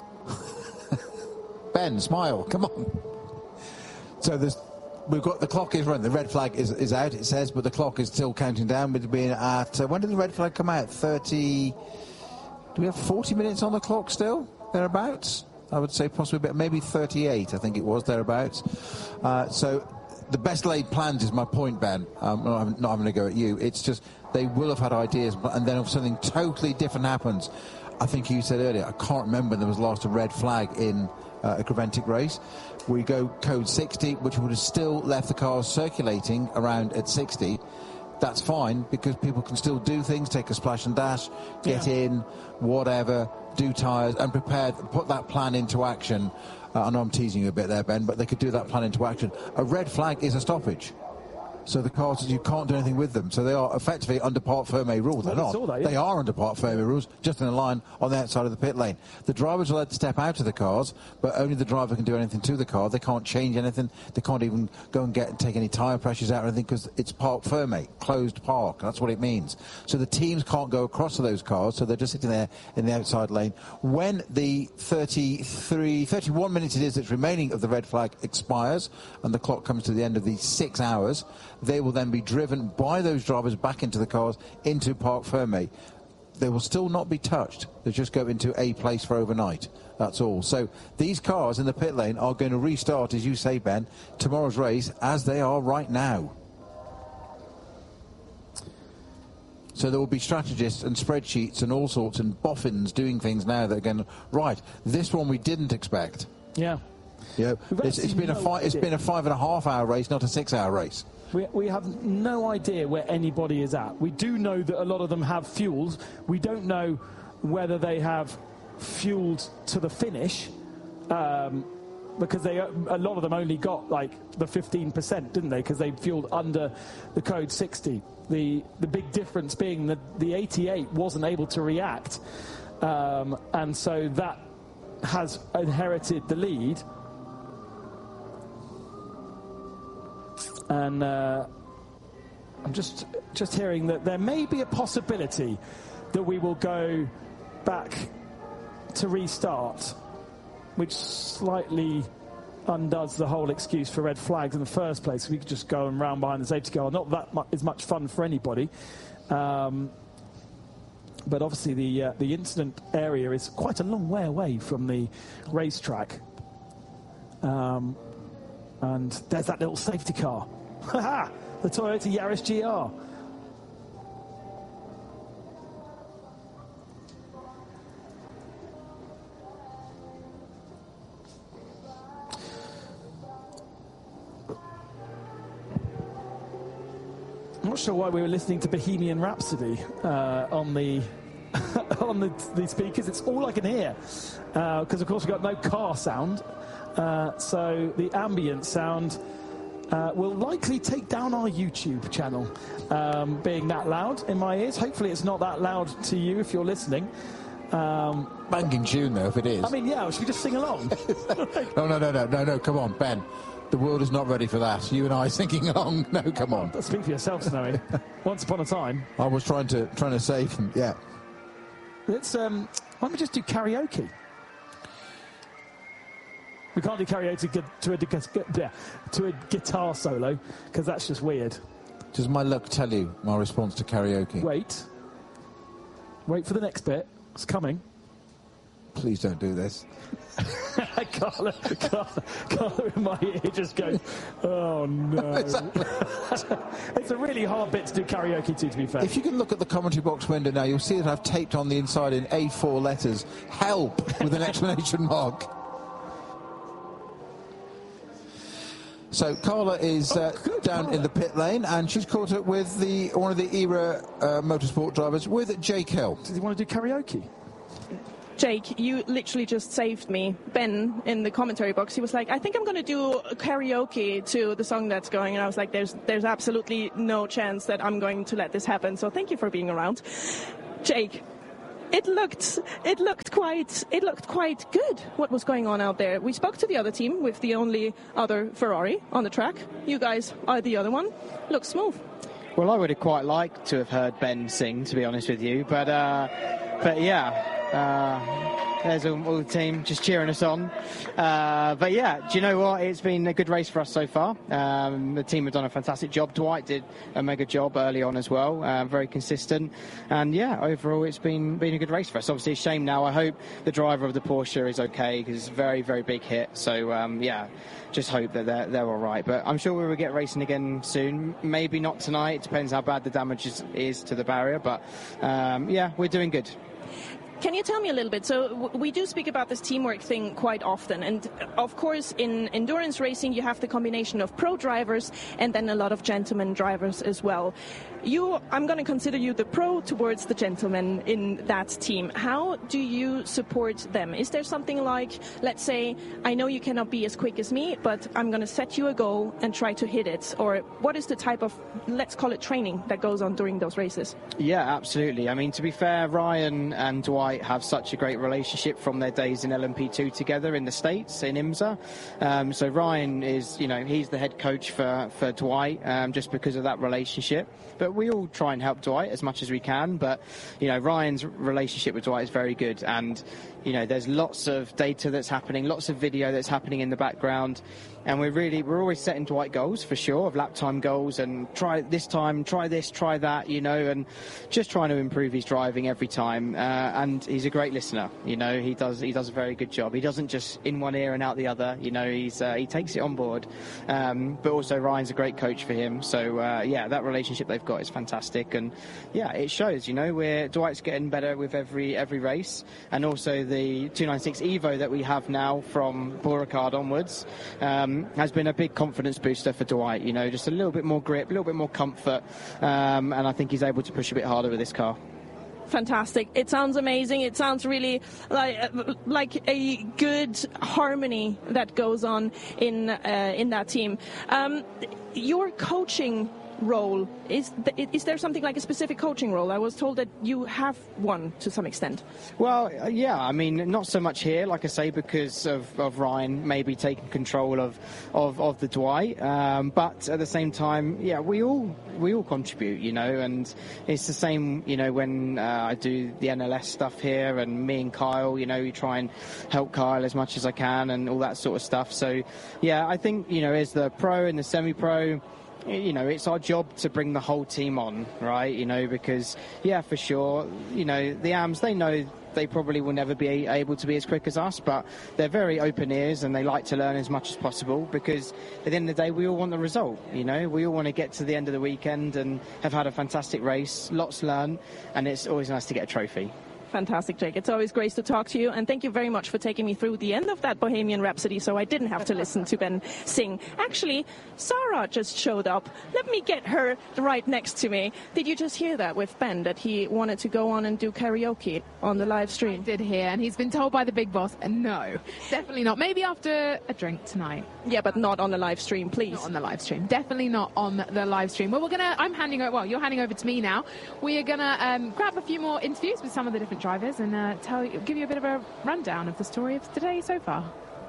Ben, smile. Come on. So there's, we've got the clock is running. The red flag is, is out, it says, but the clock is still counting down. We've been at, uh, when did the red flag come out? thirty, do we have forty minutes on the clock still? Thereabouts? I would say possibly a bit, maybe thirty-eight, I think it was, thereabouts. Uh, so the best laid plans is my point, Ben. Um, I'm not having to go at you. It's just they will have had ideas, and then if something totally different happens, I think you said earlier, I can't remember when there was last a red flag in uh, a Creventic race. We go code sixty, which would have still left the cars circulating around at sixty. That's fine, because people can still do things, take a splash and dash, get yeah. in, whatever, do tyres, and prepare, put that plan into action. Uh, I know I'm teasing you a bit there, Ben, but they could do that plan into action. A red flag is a stoppage. So the cars, you can't do anything with them. So they are effectively under Parc Fermé rules. They're well, not. That, yeah. They are under Parc Fermé rules, just in a line on the outside of the pit lane. The drivers are allowed to step out of the cars, but only the driver can do anything to the car. They can't change anything. They can't even go and get and take any tyre pressures out or anything, because it's Parc Fermé, closed park. That's what it means. So the teams can't go across to those cars, so they're just sitting there in the outside lane. When the thirty-three, thirty-one minutes it is that's remaining of the red flag expires, and the clock comes to the end of the six hours, they will then be driven by those drivers back into the cars into Parc Fermé. They will still not be touched. They just go into a place for overnight. That's all. So these cars in the pit lane are going to restart, as you say, Ben, tomorrow's race as they are right now. So there will be strategists and spreadsheets and all sorts and boffins doing things now that are going, right, this one we didn't expect. Yeah. Yeah. It's, it's been no a five, it's been a five and a half hour race, not a six hour race. We, we have no idea where anybody is at. We do know that a lot of them have fuels. We don't know whether they have fueled to the finish, um, because they, a lot of them only got like the fifteen percent, didn't they? Because they fueled under the code sixty. The the big difference being that the eighty-eight wasn't able to react, um, and so that has inherited the lead. And uh, I'm just just hearing that there may be a possibility that we will go back to restart, which slightly undoes the whole excuse for red flags in the first place. We could just go and round behind the safety car. Not that much, is much fun for anybody. Um, but obviously the uh, the incident area is quite a long way away from the racetrack. Um, and there's that little safety car. Ha-ha! The Toyota Yaris G R. I'm not sure why we were listening to Bohemian Rhapsody uh, on the on the, the speakers. It's all I can hear, because uh, of course we've got no car sound, uh, so the ambient sound uh, will likely take down our YouTube channel, um, being that loud in my ears. Hopefully it's not that loud to you if you're listening. Um, Banging tune though, if it is. I mean, yeah, should we just sing along? no, no, no, no, no, no, come on, Ben. The world is not ready for that. You and I singing along. No, come on. Speak for yourself, Snowy. Once upon a time. I was trying to trying to save him, yeah. Let's, um, why don't we just do karaoke? We can't do karaoke to a, to a guitar solo, because that's just weird. Does my luck tell you my response to karaoke? Wait. Wait for the next bit. It's coming. Please don't do this. Carla, Carla, Carla in my ear just goes, oh no. It's a really hard bit to do karaoke to, to be fair. If you can look at the commentary box window now, you'll see that I've taped on the inside in A four letters, help, with an exclamation mark. So Carla is uh, oh, good, down Carla. in the pit lane, and she's caught up with the one of the ERA uh, motorsport drivers, with Jake Hill. Does he want to do karaoke? Jake, you literally just saved me. Ben, in the commentary box, he was like, I think I'm going to do karaoke to the song that's going. And I was like, there's there's absolutely no chance that I'm going to let this happen. So thank you for being around. Jake, it looked it looked quite it looked quite good what was going on out there. We spoke to the other team with the only other Ferrari on the track. You guys are the other one. Looks smooth. Well, I would have quite liked to have heard Ben sing, to be honest with you. But, uh, but yeah. Uh, there's all, all the team just cheering us on. Uh, but yeah, do you know what? It's been a good race for us so far. Um, the team have done a fantastic job. Dwight did a mega job early on as well, uh, very consistent. And yeah, overall it's been been a good race for us. Obviously, a shame now. I hope the driver of the Porsche is okay, because it's a very, very big hit. So um, yeah, just hope that they're, they're all right. But I'm sure we will get racing again soon. Maybe not tonight. It depends how bad the damage is, is to the barrier. But um, yeah, we're doing good. Can you tell me a little bit? So w- we do speak about this teamwork thing quite often. And of course, in endurance racing, you have the combination of pro drivers and then a lot of gentleman drivers as well. You, I'm going to consider you the pro towards the gentleman in that team. How do you support them? Is there something like, let's say, I know you cannot be as quick as me, but I'm going to set you a goal and try to hit it? Or what is the type of, let's call it training, that goes on during those races? Yeah, absolutely. I mean, to be fair, Ryan and Dwight have such a great relationship from their days in L M P two together in the States, in IMSA. Um, so Ryan is, you know, he's the head coach for, for Dwight, um, just because of that relationship. But we all try and help Dwight as much as we can. But, you know, Ryan's relationship with Dwight is very good. And, you know, there's lots of data that's happening, lots of video that's happening in the background. And we're really, we're always setting Dwight goals, for sure, of lap time goals, and try this time, try this, try that, you know, and just trying to improve his driving every time. Uh, and he's a great listener, you know, he does he does a very good job. He doesn't just in one ear and out the other, you know, he's uh, he takes it on board. Um, but also Ryan's a great coach for him. So, uh, yeah, that relationship they've got is fantastic. And, yeah, it shows, you know, we're, Dwight's getting better with every every race. And also the two ninety-six Evo that we have now from Beauregard onwards, um, has been a big confidence booster for Dwight, you know, just a little bit more grip, a little bit more comfort, um, and I think he's able to push a bit harder with this car. Fantastic. It sounds amazing. It sounds really like like a good harmony that goes on in uh, in that team. Um, your coaching role, is th- is there something like a specific coaching role? I was told that you have one to some extent. Well, uh, yeah, I mean, not so much here, like I say, because of, of Ryan maybe taking control of of, of the Dwight, um, but at the same time, yeah, we all we all contribute, you know, and it's the same, you know, when uh, I do the N L S stuff here, and me and Kyle, you know, we try and help Kyle as much as I can and all that sort of stuff. So, yeah, I think, you know, as the pro and the semi-pro, you know, it's our job to bring the whole team on, right? You know, because, yeah, for sure, you know, the A M S, they know they probably will never be able to be as quick as us, but they're very open ears and they like to learn as much as possible, because at the end of the day, we all want the result, you know? We all want to get to the end of the weekend and have had a fantastic race, lots learned, and it's always nice to get a trophy. Fantastic, Jake. It's always great to talk to you, and thank you very much for taking me through the end of that Bohemian Rhapsody, so I didn't have to listen to Ben sing. Actually, Sarah just showed up. Let me get her right next to me. Did you just hear that with Ben, that he wanted to go on and do karaoke on the live stream? I did hear, and he's been told by the big boss, and no, definitely not. Maybe after a drink tonight. Yeah, but not on the live stream, please. Not on the live stream. Definitely not on the live stream. Well, we're gonna. I'm handing over. Well, you're handing over to me now. We are gonna um, grab a few more interviews with some of the different drivers and uh, tell you, give you a bit of a rundown of the story of today so far.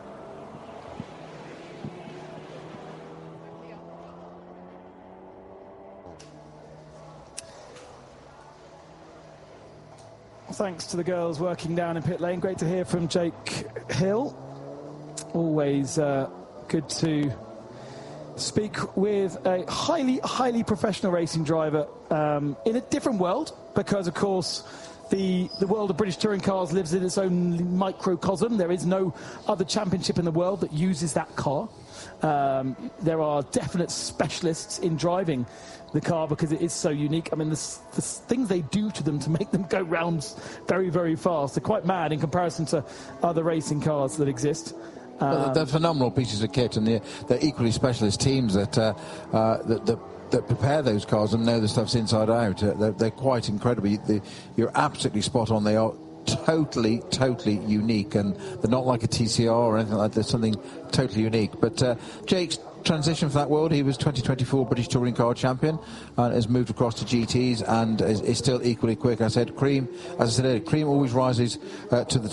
Thanks to the girls working down in pit lane. Great to hear from Jake Hill. Always uh, good to speak with a highly, highly professional racing driver um, in a different world, because, of course, the the world of British touring cars lives in its own microcosm. There is no other championship in the world that uses that car. Um, there are definite specialists in driving the car because it is so unique. I mean, the, the things they do to them to make them go rounds very, very fast are quite mad in comparison to other racing cars that exist. Um, they're phenomenal pieces of kit, and they're, they're equally specialist teams that, uh, uh, that, that that prepare those cars and know the stuff's inside out. Uh, they're, they're quite incredible. You, you're absolutely spot on. They are totally, totally unique, and they're not like a T C R or anything like that. They're something totally unique. But uh, Jake's transition for that world, he was twenty twenty-four British Touring Car Champion and has moved across to G Ts and is, is still equally quick. I said Cream, as I said earlier, Cream always rises uh, to the